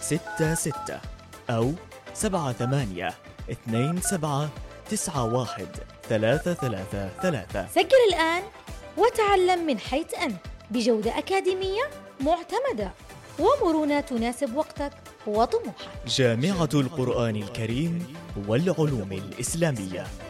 66 أو 7827913333. سجل الآن وتعلم من حيث أنت بجودة أكاديمية معتمدة ومرونة تناسب وقتك وطموحك. جامعة القرآن الكريم والعلوم الإسلامية.